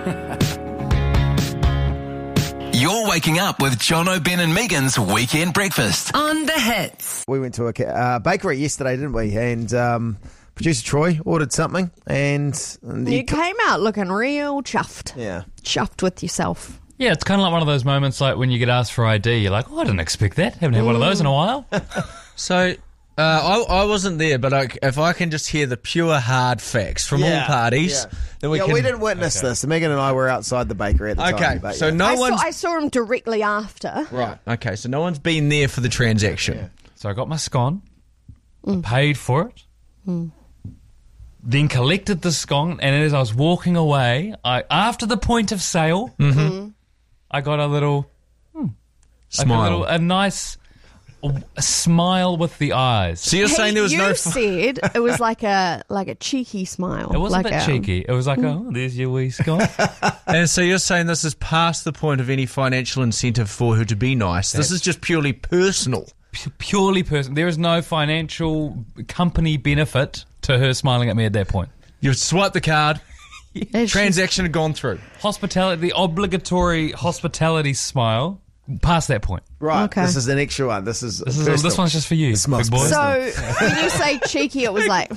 You're waking up with Jono, Ben and Megan's Weekend Breakfast on The Hits. We went to a bakery yesterday, didn't we? And producer Troy ordered something, and you came out looking real chuffed. Yeah. Chuffed with yourself. Yeah, it's kind of like one of those moments like when you get asked for ID, you're like, oh, I didn't expect that. Haven't had one of those in a while. So, I wasn't there, but if I can just hear the pure hard facts from all parties, then we can... we didn't witness this. Megan and I were outside the bakery at the time. Okay, but so no one's... I saw him directly after. Right, okay, so no one's been there for the transaction. Yeah. So I got my scone, I paid for it, then collected the scone, and as I was walking away, after the point of sale, I got a little... Smile. A nice... A smile with the eyes. So you're saying there was no... You said it was like a cheeky smile. It wasn't like a bit cheeky. It was like, oh, there's your wee scone. And so you're saying this is past the point of any financial incentive for her to be nice. This is just purely personal. Purely personal. There is no financial company benefit to her smiling at me at that point. You've swiped the card. Transaction had gone through. Hospitality, the obligatory hospitality smile, past that point. Right, Okay. This is an extra one. This This one's just for you, big boy. So when you say cheeky, it was like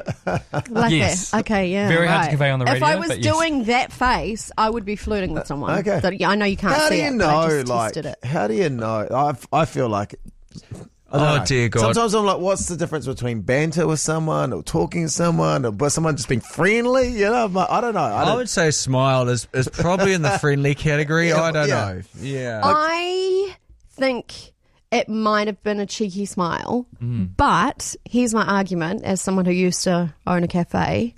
Yes. Okay, yeah. Very hard to right. convey on the radio, If I was but yes. doing that face, I would be flirting with someone. Okay. So, yeah, I know you can't How do see you it, know? but I just Like, tested it. how do you know? I feel like. I don't know. Dear God. Sometimes I'm like, what's the difference between banter with someone or talking to someone or someone just being friendly? You know, I'm like, I don't know. I would say smile is probably in the friendly category. Yeah, I don't yeah. know. Yeah. I think it might have been a cheeky smile, but here's my argument as someone who used to own a cafe.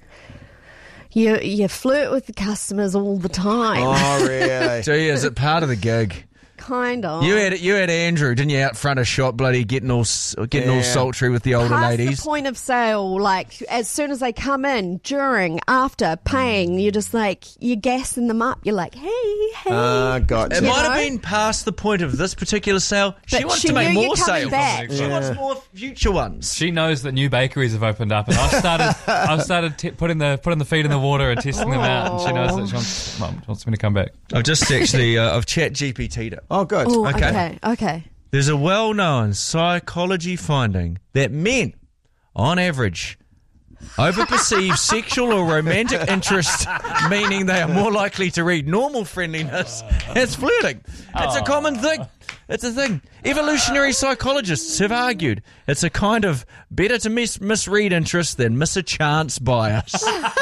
You flirt with the customers all the time. Oh, really? Do you? Is it part of the gig? Kind of. You had Andrew, didn't you, out front of shop, bloody getting all sultry with the older Past ladies. the point of sale, like as soon as they come in, during, after, paying, you're just like, you're gassing them up. You're like, hey. Gotcha. It You might have know? been past the point of this particular sale. She But wants she to make knew you're more coming sales. back. She wants more future ones. She knows that new bakeries have opened up, and I've started putting the feet in the water and testing them out, and she knows that she wants me to come back. I've just actually I've chat GPT'd it. Oh, good. Oh, Okay. okay. There's a well-known psychology finding that men, on average, overperceive sexual or romantic interest, meaning they are more likely to read normal friendliness as flirting. It's a common thing. It's a thing. Evolutionary psychologists have argued it's a kind of better to misread interest than miss a chance bias.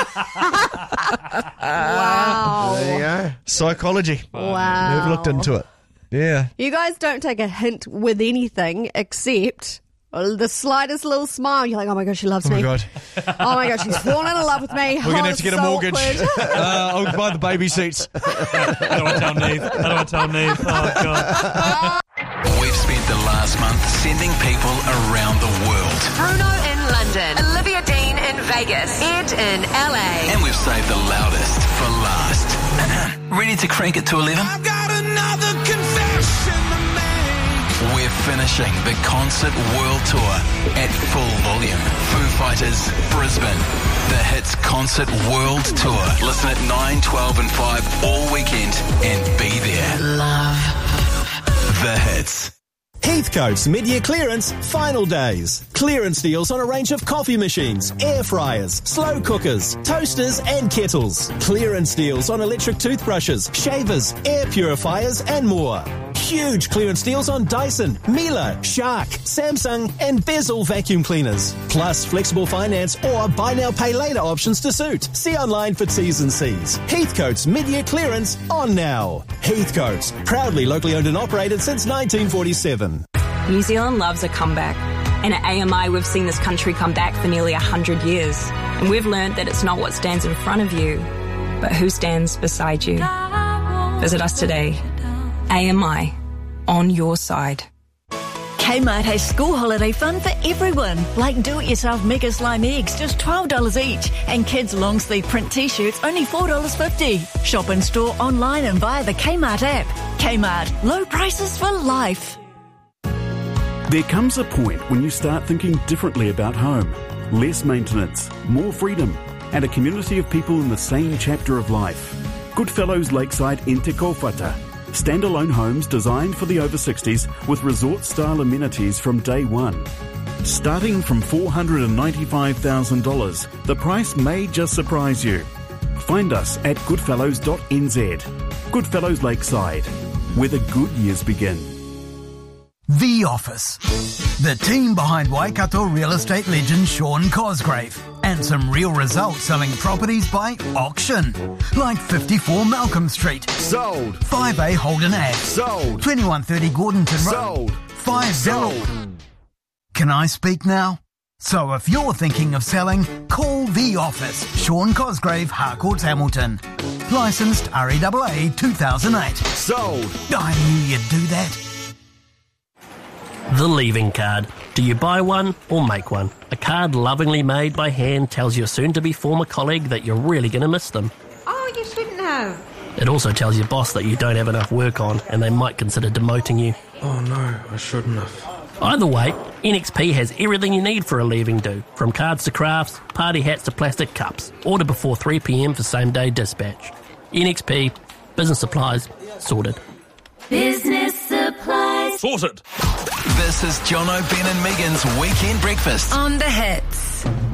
Wow. There you go. Psychology. Wow. We've looked into it. Yeah. You guys don't take a hint with anything except the slightest little smile. You're like, oh my God, she loves me. Oh my God. Oh my God, she's fallen in love with me. We're going to have to get a mortgage. I'll buy the baby seats. I don't want to tell Neve. Oh, God. We've spent the last month sending people around the world, Bruno in London, Olivia Dean in Vegas, Ed in LA. and we've saved the loudest for last. Ready to crank it to 11? I've got another confession to make. We're finishing the concert world tour at full volume. Foo Fighters, Brisbane. The Hits Concert World Tour. Listen at 9, 12 and 5 all weekend and be there. Love. The Hits. Heathcote's mid-year clearance final days. Clearance deals on a range of coffee machines, air fryers, slow cookers, toasters and kettles. Clearance deals on electric toothbrushes, shavers, air purifiers and more. Huge clearance deals on Dyson, Miele, Shark, Samsung and Bezel vacuum cleaners. Plus flexible finance or buy now pay later options to suit. See online for T's and C's. Heathcote's mid-year clearance on now. Heathcote's, proudly locally owned and operated since 1947. New Zealand loves a comeback. And at AMI, we've seen this country come back for nearly 100 years. And we've learned that it's not what stands in front of you, but who stands beside you. Visit us today. AMI, on your side. Kmart has school holiday fun for everyone, like do-it-yourself Mega Slime eggs, just $12 each, and kids' long-sleeve print t-shirts, only $4.50. Shop in store, online and via the Kmart app. Kmart, low prices for life. There comes a point when you start thinking differently about home. Less maintenance, more freedom, and a community of people in the same chapter of life. Goodfellows Lakeside in Te Kaupata. Standalone homes designed for the over 60s with resort-style amenities from day one. Starting from $495,000, the price may just surprise you. Find us at goodfellows.nz. Goodfellows Lakeside, where the good years begin. The Office. The team behind Waikato real estate legend Sean Cosgrave. And some real results selling properties by auction. Like 54 Malcolm Street. Sold. 5A Holden Ave. Sold. 2130 Gordonton Road. Sold. 5 Sold. Can I speak now? So if you're thinking of selling, call The Office. Sean Cosgrave, Harcourts, Hamilton. Licensed REAA 2008. Sold. I knew you'd do that. The leaving card. Do you buy one or make one? A card lovingly made by hand tells your soon-to-be former colleague that you're really going to miss them. Oh, you shouldn't have. It also tells your boss that you don't have enough work on and they might consider demoting you. Oh no, I shouldn't have. Either way, NXP has everything you need for a leaving do. From cards to crafts, party hats to plastic cups. Order before 3 p.m. for same-day dispatch. NXP, business supplies, sorted. Business supplies. Sorted. This is Jono, Ben and Megan's Weekend Breakfast. On the Hits.